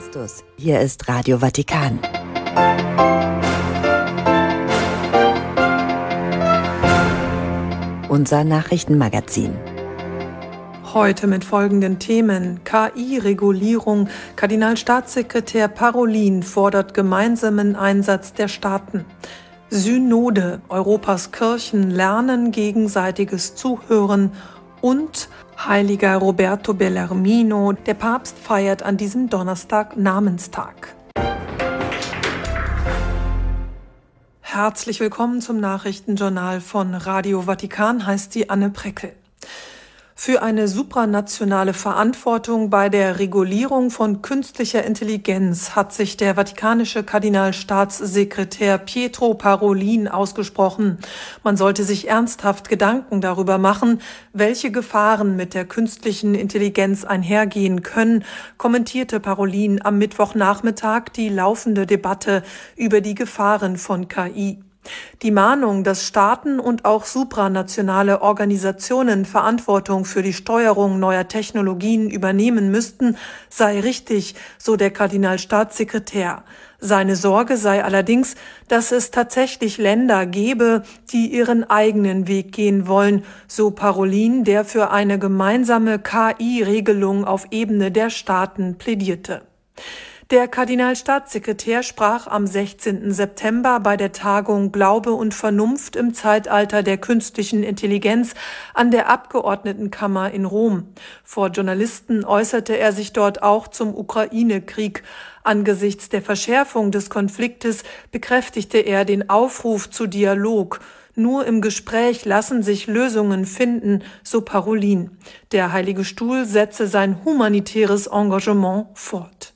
Christus. Hier ist Radio Vatikan. Unser Nachrichtenmagazin. Heute mit folgenden Themen: KI-Regulierung. Kardinalstaatssekretär Parolin fordert gemeinsamen Einsatz der Staaten. Synode. Europas Kirchen lernen gegenseitiges Zuhören. Und Heiliger Roberto Bellarmino. Der Papst feiert an diesem Donnerstag Namenstag. Herzlich willkommen zum Nachrichtenjournal von Radio Vatikan, heißt die Anne Preckel. Für eine supranationale Verantwortung bei der Regulierung von künstlicher Intelligenz hat sich der vatikanische Kardinalstaatssekretär Pietro Parolin ausgesprochen. Man sollte sich ernsthaft Gedanken darüber machen, welche Gefahren mit der künstlichen Intelligenz einhergehen können, kommentierte Parolin am Mittwochnachmittag die laufende Debatte über die Gefahren von KI. Die Mahnung, dass Staaten und auch supranationale Organisationen Verantwortung für die Steuerung neuer Technologien übernehmen müssten, sei richtig, so der Kardinalstaatssekretär. Seine Sorge sei allerdings, dass es tatsächlich Länder gebe, die ihren eigenen Weg gehen wollen, so Parolin, der für eine gemeinsame KI-Regelung auf Ebene der Staaten plädierte. Der Kardinalstaatssekretär sprach am 16. September bei der Tagung Glaube und Vernunft im Zeitalter der künstlichen Intelligenz an der Abgeordnetenkammer in Rom. Vor Journalisten äußerte er sich dort auch zum Ukraine-Krieg. Angesichts der Verschärfung des Konfliktes bekräftigte er den Aufruf zu Dialog. Nur im Gespräch lassen sich Lösungen finden, so Parolin. Der Heilige Stuhl setze sein humanitäres Engagement fort.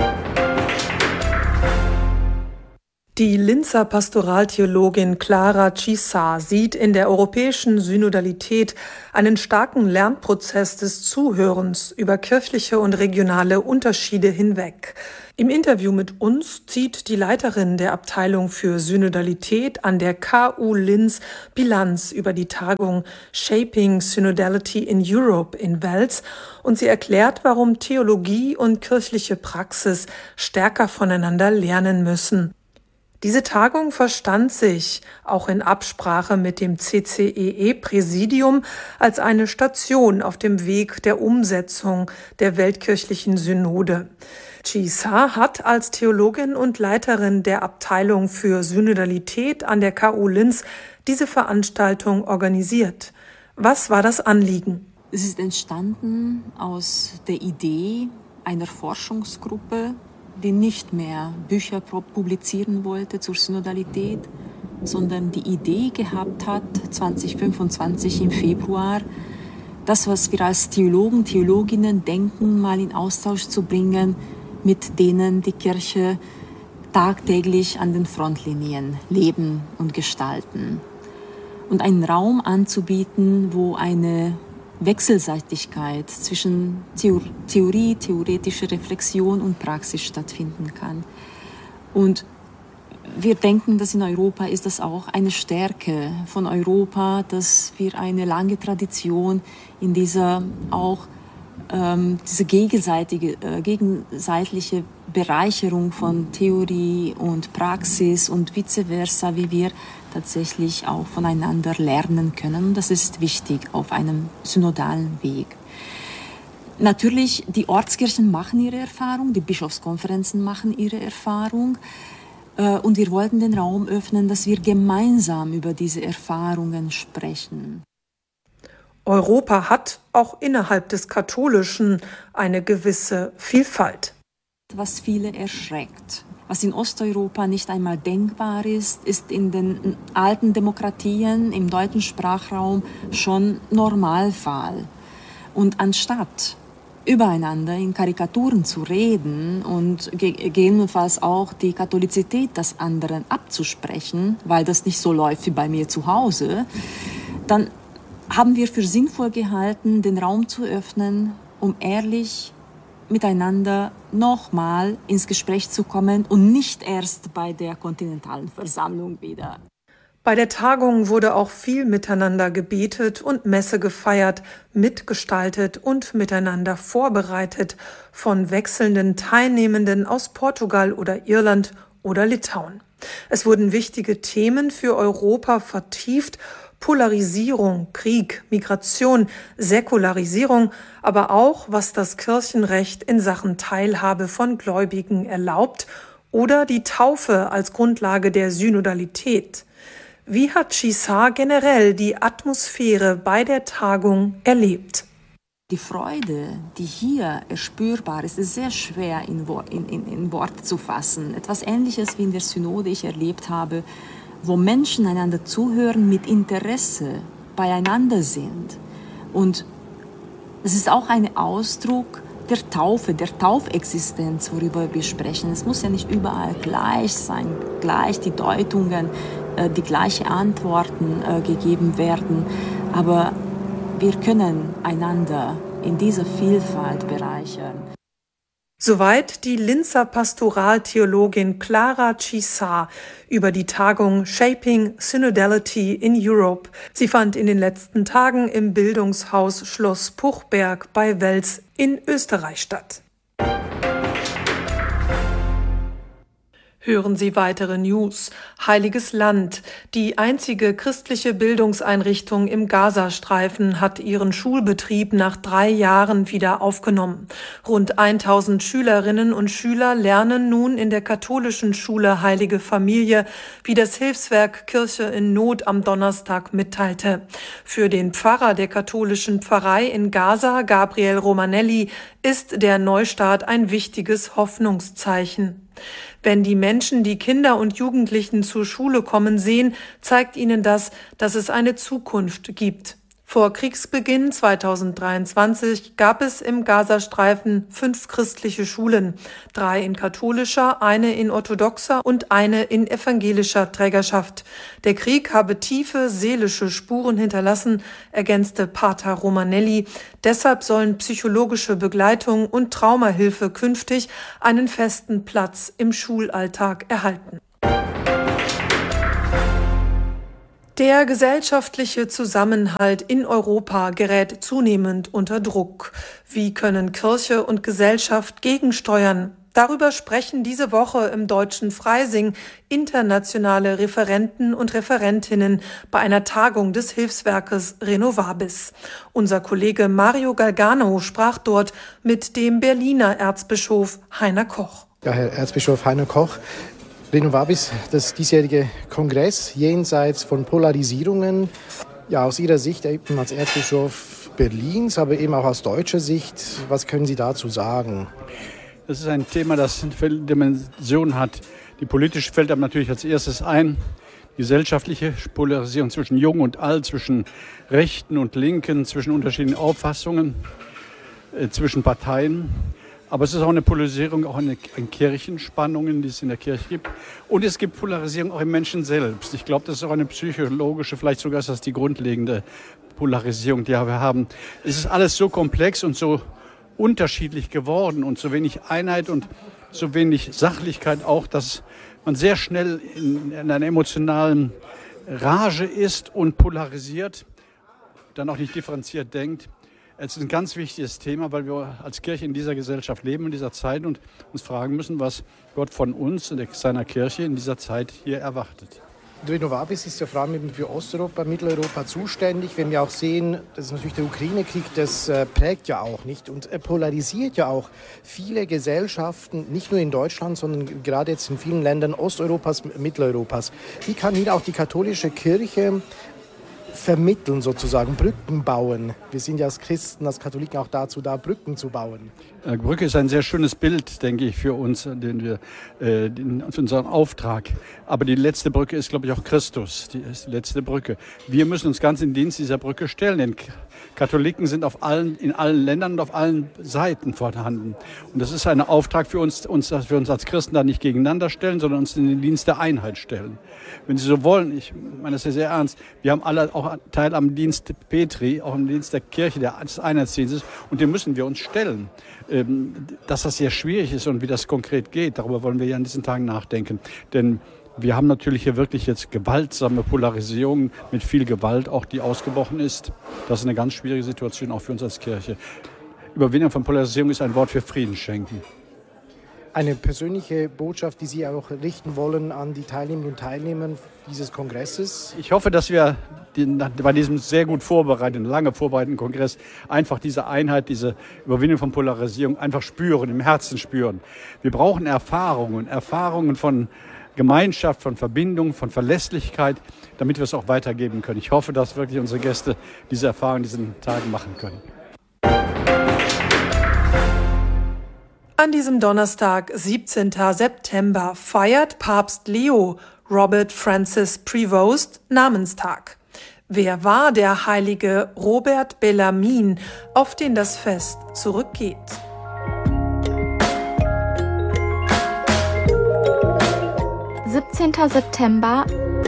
Die Linzer Pastoraltheologin Clara Cisa sieht in der europäischen Synodalität einen starken Lernprozess des Zuhörens über kirchliche und regionale Unterschiede hinweg. Im Interview mit uns zieht die Leiterin der Abteilung für Synodalität an der KU Linz Bilanz über die Tagung Shaping Synodality in Europe in Wels und sie erklärt, warum Theologie und kirchliche Praxis stärker voneinander lernen müssen. Diese Tagung verstand sich, auch in Absprache mit dem CCEE-Präsidium, als eine Station auf dem Weg der Umsetzung der weltkirchlichen Synode. Cisa hat als Theologin und Leiterin der Abteilung für Synodalität an der KU Linz diese Veranstaltung organisiert. Was war das Anliegen? Es ist entstanden aus der Idee einer Forschungsgruppe, die nicht mehr Bücher publizieren wollte zur Synodalität, sondern die Idee gehabt hat, 2025 im Februar, das, was wir als Theologen, Theologinnen denken, mal in Austausch zu bringen mit denen die Kirche tagtäglich an den Frontlinien leben und gestalten. Und einen Raum anzubieten, wo eine Wechselseitigkeit zwischen Theorie, theoretische Reflexion und Praxis stattfinden kann. Und wir denken, dass in Europa ist das auch eine Stärke von Europa, dass wir eine lange Tradition in dieser auch diese gegenseitige Bereicherung von Theorie und Praxis und vice versa, wie wir tatsächlich auch voneinander lernen können. Das ist wichtig auf einem synodalen Weg. Natürlich, die Ortskirchen machen ihre Erfahrung, die Bischofskonferenzen machen ihre Erfahrung. Und wir wollten den Raum öffnen, dass wir gemeinsam über diese Erfahrungen sprechen. Europa hat auch innerhalb des Katholischen eine gewisse Vielfalt. Was viele erschreckt. Was in Osteuropa nicht einmal denkbar ist, ist in den alten Demokratien im deutschen Sprachraum schon Normalfall. Und anstatt übereinander in Karikaturen zu reden und gegebenenfalls auch die Katholizität des anderen abzusprechen, weil das nicht so läuft wie bei mir zu Hause, dann haben wir für sinnvoll gehalten, den Raum zu öffnen, um ehrlich miteinander nochmal ins Gespräch zu kommen und nicht erst bei der kontinentalen Versammlung wieder. Bei der Tagung wurde auch viel miteinander gebetet und Messe gefeiert, mitgestaltet und miteinander vorbereitet von wechselnden Teilnehmenden aus Portugal oder Irland oder Litauen. Es wurden wichtige Themen für Europa vertieft: Polarisierung, Krieg, Migration, Säkularisierung, aber auch, was das Kirchenrecht in Sachen Teilhabe von Gläubigen erlaubt oder die Taufe als Grundlage der Synodalität. Wie hat Chissar generell die Atmosphäre bei der Tagung erlebt? Die Freude, die hier spürbar ist, ist sehr schwer in Worte zu fassen. Etwas Ähnliches wie in der Synode ich erlebt habe, wo Menschen einander zuhören, mit Interesse beieinander sind. Und es ist auch ein Ausdruck der Taufe, der Taufexistenz, worüber wir sprechen. Es muss ja nicht überall gleich sein, gleich die Deutungen, die gleichen Antworten gegeben werden. Aber wir können einander in dieser Vielfalt bereichern. Soweit die Linzer Pastoraltheologin Clara Chissar über die Tagung Shaping Synodality in Europe. Sie fand in den letzten Tagen im Bildungshaus Schloss Puchberg bei Wels in Österreich statt. Hören Sie weitere News. Heiliges Land. Die einzige christliche Bildungseinrichtung im Gazastreifen hat ihren Schulbetrieb nach 3 Jahren wieder aufgenommen. Rund 1000 Schülerinnen und Schüler lernen nun in der katholischen Schule Heilige Familie, wie das Hilfswerk Kirche in Not am Donnerstag mitteilte. Für den Pfarrer der katholischen Pfarrei in Gaza, Gabriel Romanelli, ist der Neustart ein wichtiges Hoffnungszeichen. Wenn die Menschen die Kinder und Jugendlichen zur Schule kommen sehen, zeigt ihnen das, dass es eine Zukunft gibt. Vor Kriegsbeginn 2023 gab es im Gazastreifen 5 christliche Schulen, 3 in katholischer, eine in orthodoxer und eine in evangelischer Trägerschaft. Der Krieg habe tiefe seelische Spuren hinterlassen, ergänzte Pater Romanelli. Deshalb sollen psychologische Begleitung und Traumahilfe künftig einen festen Platz im Schulalltag erhalten. Der gesellschaftliche Zusammenhalt in Europa gerät zunehmend unter Druck. Wie können Kirche und Gesellschaft gegensteuern? Darüber sprechen diese Woche im Deutschen Freising internationale Referenten und Referentinnen bei einer Tagung des Hilfswerkes Renovabis. Unser Kollege Mario Galgano sprach dort mit dem Berliner Erzbischof Heiner Koch. Ja, Herr Erzbischof Heiner Koch, Renovabis, das diesjährige Kongress jenseits von Polarisierungen, ja, aus Ihrer Sicht eben als Erzbischof Berlins, aber eben auch aus deutscher Sicht, was können Sie dazu sagen? Das ist ein Thema, das viele Dimensionen hat. Die politische fällt aber natürlich als erstes ein. Die gesellschaftliche Polarisierung zwischen Jung und Alt, zwischen Rechten und Linken, zwischen unterschiedlichen Auffassungen, zwischen Parteien. Aber es ist auch eine Polarisierung, auch an Kirchenspannungen, die es in der Kirche gibt. Und es gibt Polarisierung auch im Menschen selbst. Ich glaube, das ist auch eine psychologische, vielleicht sogar ist das die grundlegende Polarisierung, die wir haben. Es ist alles so komplex und so unterschiedlich geworden und so wenig Einheit und so wenig Sachlichkeit auch, dass man sehr schnell in einer emotionalen Rage ist und polarisiert, dann auch nicht differenziert denkt. Es ist ein ganz wichtiges Thema, weil wir als Kirche in dieser Gesellschaft leben, in dieser Zeit und uns fragen müssen, was Gott von uns und seiner Kirche in dieser Zeit hier erwartet. Renovabis ist ja vor allem eben für Osteuropa, Mitteleuropa zuständig. Wenn wir auch sehen, das ist natürlich der Ukraine-Krieg, das prägt ja auch nicht und polarisiert ja auch viele Gesellschaften, nicht nur in Deutschland, sondern gerade jetzt in vielen Ländern Osteuropas, Mitteleuropas. Wie kann hier auch die katholische Kirche vermitteln sozusagen, Brücken bauen? Wir sind ja als Christen, als Katholiken auch dazu da, Brücken zu bauen. Brücke ist ein sehr schönes Bild, denke ich, für uns, für unseren Auftrag. Aber die letzte Brücke ist, glaube ich, auch Christus. Die ist die letzte Brücke. Wir müssen uns ganz in Dienst dieser Brücke stellen, denn Katholiken sind in allen Ländern und auf allen Seiten vorhanden. Und das ist ein Auftrag für uns, dass wir uns als Christen da nicht gegeneinander stellen, sondern uns in den Dienst der Einheit stellen. Wenn Sie so wollen, ich meine das ja sehr ernst, wir haben alle auch Teil am Dienst Petri, auch im Dienst der Kirche, des Einheitsdienstes, und dem müssen wir uns stellen. Dass das sehr schwierig ist und wie das konkret geht, darüber wollen wir ja in diesen Tagen nachdenken. Denn Wir haben natürlich hier wirklich jetzt gewaltsame Polarisierung mit viel Gewalt, auch die ausgebrochen ist. Das ist eine ganz schwierige Situation auch für uns als Kirche. Überwindung von Polarisierung ist ein Wort für Frieden schenken. Eine persönliche Botschaft, die Sie auch richten wollen an die Teilnehmerinnen und Teilnehmer dieses Kongresses? Ich hoffe, dass wir bei diesem sehr gut vorbereiteten, lange vorbereiteten Kongress einfach diese Einheit, diese Überwindung von Polarisierung einfach spüren, im Herzen spüren. Wir brauchen Erfahrungen von Gemeinschaft, von Verbindung, von Verlässlichkeit, damit wir es auch weitergeben können. Ich hoffe, dass wirklich unsere Gäste diese Erfahrung in diesen Tagen machen können. An diesem Donnerstag, 17. September, feiert Papst Leo Robert Francis Prevost Namenstag. Wer war der heilige Robert Bellarmin, auf den das Fest zurückgeht? September,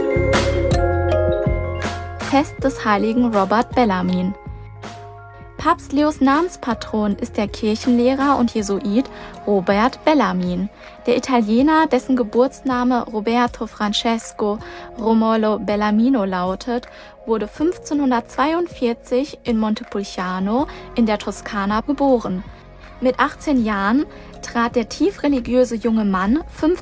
Fest des heiligen Robert Bellarmin. Papst Leos Namenspatron ist der Kirchenlehrer und Jesuit Robert Bellarmin. Der Italiener, dessen Geburtsname Roberto Francesco Romolo Bellarmino lautet, wurde 1542 in Montepulciano in der Toskana geboren. Mit 18 Jahren trat der tief religiöse junge Mann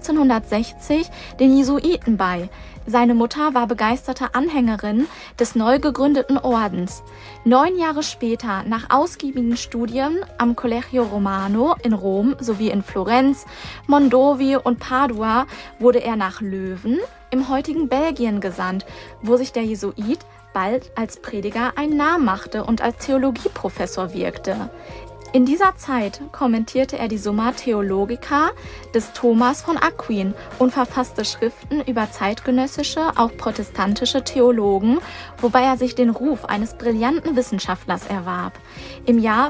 1560 den Jesuiten bei. Seine Mutter war begeisterte Anhängerin des neu gegründeten Ordens. 9 Jahre später, nach ausgiebigen Studien am Collegio Romano in Rom sowie in Florenz, Mondovì und Padua, wurde er nach Löwen im heutigen Belgien gesandt, wo sich der Jesuit bald als Prediger einen Namen machte und als Theologieprofessor wirkte. In dieser Zeit kommentierte er die Summa Theologica des Thomas von Aquin und verfasste Schriften über zeitgenössische, auch protestantische Theologen, wobei er sich den Ruf eines brillanten Wissenschaftlers erwarb. Im Jahr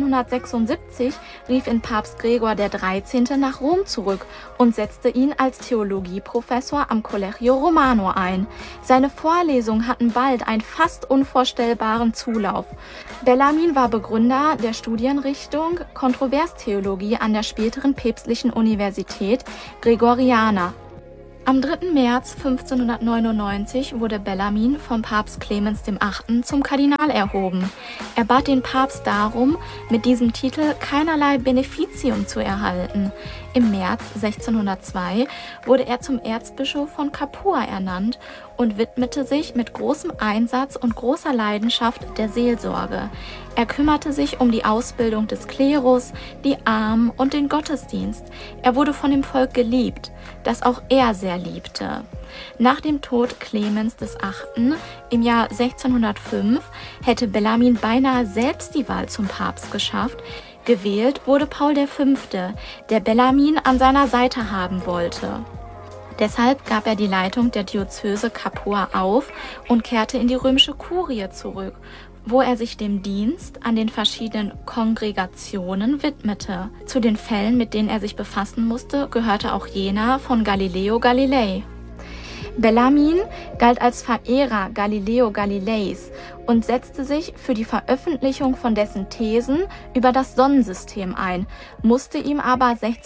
1576 rief ihn Papst Gregor XIII. Nach Rom zurück und setzte ihn als Theologieprofessor am Collegio Romano ein. Seine Vorlesungen hatten bald einen fast unvorstellbaren Zulauf. Bellarmin war Begründer der Studienrichtung Kontroverstheologie an der späteren päpstlichen Universität Gregoriana. Am 3. März 1599 wurde Bellarmin vom Papst Clemens VIII. Zum Kardinal erhoben. Er bat den Papst darum, mit diesem Titel keinerlei Beneficium zu erhalten. Im März 1602 wurde er zum Erzbischof von Capua ernannt und widmete sich mit großem Einsatz und großer Leidenschaft der Seelsorge. Er kümmerte sich um die Ausbildung des Klerus, die Armen und den Gottesdienst. Er wurde von dem Volk geliebt, das auch er sehr liebte. Nach dem Tod Clemens VIII. Im Jahr 1605 hätte Bellarmin beinahe selbst die Wahl zum Papst geschafft. Gewählt wurde Paul V., der Bellarmin an seiner Seite haben wollte. Deshalb gab er die Leitung der Diözese Capua auf und kehrte in die römische Kurie zurück, wo er sich dem Dienst an den verschiedenen Kongregationen widmete. Zu den Fällen, mit denen er sich befassen musste, gehörte auch jener von Galileo Galilei. Bellarmin galt als Verehrer Galileo Galileis und setzte sich für die Veröffentlichung von dessen Thesen über das Sonnensystem ein, musste ihm aber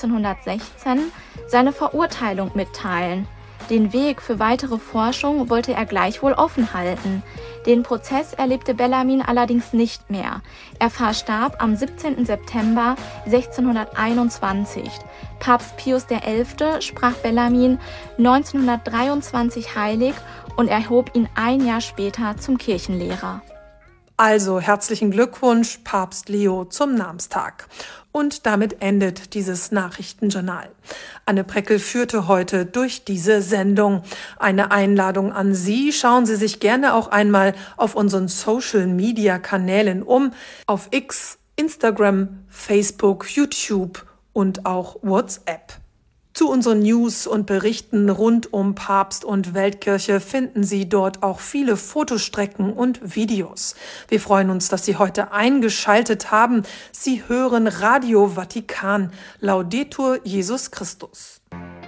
1616 seine Verurteilung mitteilen. Den Weg für weitere Forschung wollte er gleichwohl offen halten. Den Prozess erlebte Bellarmin allerdings nicht mehr. Er verstarb am 17. September 1621. Papst Pius XI. Sprach Bellarmin 1923 heilig und erhob ihn ein Jahr später zum Kirchenlehrer. Also herzlichen Glückwunsch, Papst Leo, zum Namenstag. Und damit endet dieses Nachrichtenjournal. Anne Preckel führte heute durch diese Sendung. Eine Einladung an Sie. Schauen Sie sich gerne auch einmal auf unseren Social-Media-Kanälen um. Auf X, Instagram, Facebook, YouTube und auch WhatsApp. Zu unseren News und Berichten rund um Papst und Weltkirche finden Sie dort auch viele Fotostrecken und Videos. Wir freuen uns, dass Sie heute eingeschaltet haben. Sie hören Radio Vatikan. Laudetur Jesus Christus.